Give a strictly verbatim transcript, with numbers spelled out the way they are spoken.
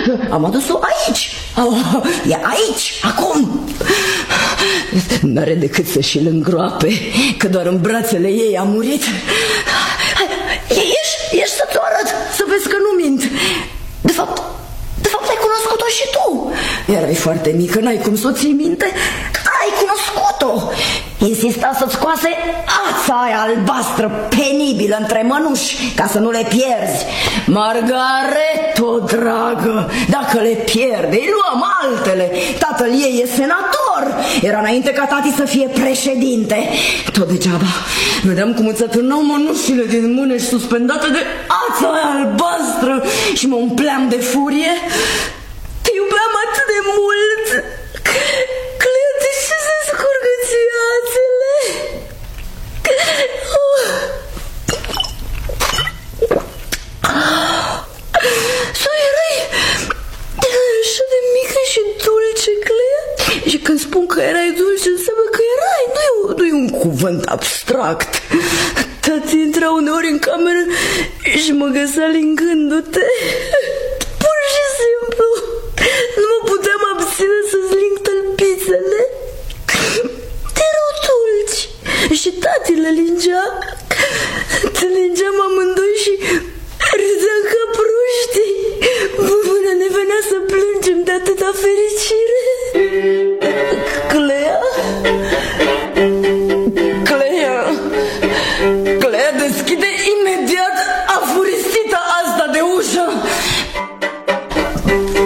Am adus-o aici. Oh, e aici, acum. N-are decât să și-l îngroape, că doar în brațele ei a murit. Hai, ieși, ieși să-ți arăt, să vezi că nu mint. De fapt, de fapt ai cunoscut-o și tu. Erai foarte mică, n-ai cum să o ții minte. Ai cunoscut-o. Insista să-ți scoase ața aia albastră penibilă între mănuși, ca să nu le pierzi. Margareto, dragă, dacă le pierde, îi luăm altele. Tatăl ei e senator. Era înainte ca tati să fie președinte. Tot degeaba. Vedeam cum îți atârnau mănușile din mâne și suspendate de ața aia albastră și mă umpleam de furie. Te iubeam atât de mult. Clea, de ce se scurgă ție ațele? Să erai așa de mică și dulce, Clea. Și când spun că erai dulce, înseamnă că erai. Nu e, nu e un cuvânt abstract. Tati intra uneori în cameră și mă găsea lingându-te. Pur și simplu. Nu mă puteam abține să-ți ling tălpițele. Erau dulci. Și tati le lingea. Te lingeam amândoi și râdeam ca proștii. Până ne venea să plângem de atâta fericire. Clea? Clea? Clea, deschide imediat afurisită asta de ușă.